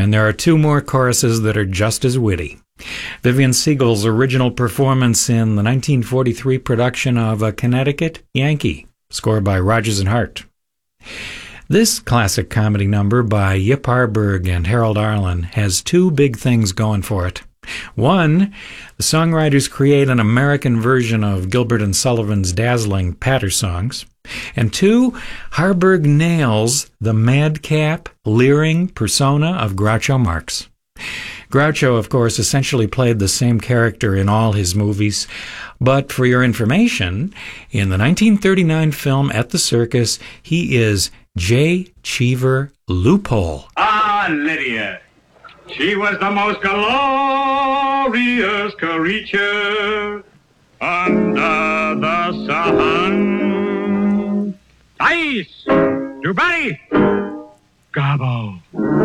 And there are two more choruses that are just as witty. Vivian Segal's original performance in the 1943 production of A Connecticut Yankee, scored by Rodgers and Hart. This classic comedy number by Yip Harburg and Harold Arlen has two big things going for it. One, the songwriters create an American version of Gilbert and Sullivan's dazzling patter songs. And two, Harburg nails the madcap, leering persona of Groucho Marx. Groucho, of course, essentially played the same character in all his movies. But for your information, in the 1939 film At the Circus, he is J. Cheever Loophole. Ah, Lydia. She was the most glorious creature under the sun. Ice! Dubetti! Gobbo!